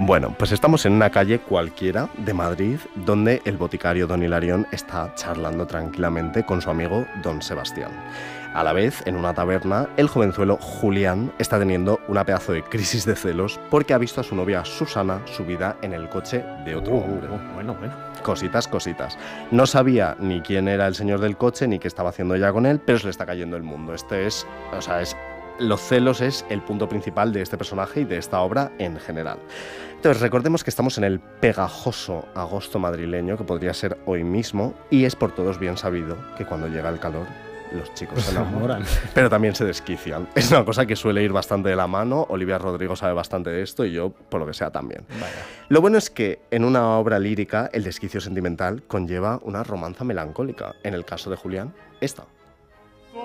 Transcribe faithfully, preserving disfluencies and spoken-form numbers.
Bueno, pues estamos en una calle cualquiera de Madrid donde el boticario don Hilarión está charlando tranquilamente con su amigo don Sebastián. A la vez, en una taberna, el jovenzuelo Julián está teniendo una pedazo de crisis de celos porque ha visto a su novia Susana subida en el coche de otro Uh, hombre. uh, uh, bueno, bueno. Cositas, cositas. No sabía ni quién era el señor del coche ni qué estaba haciendo ella con él, pero se le está cayendo el mundo. Este es, o sea, es... Los celos es el punto principal de este personaje y de esta obra en general. Entonces, recordemos que estamos en el pegajoso agosto madrileño, que podría ser hoy mismo, y es por todos bien sabido que cuando llega el calor, los chicos se enamoran, pero también se desquician. Es una cosa que suele ir bastante de la mano. Olivia Rodrigo sabe bastante de esto y yo, por lo que sea, también. Vaya. Lo bueno es que en una obra lírica el desquicio sentimental conlleva una romanza melancólica. En el caso de Julián, esta.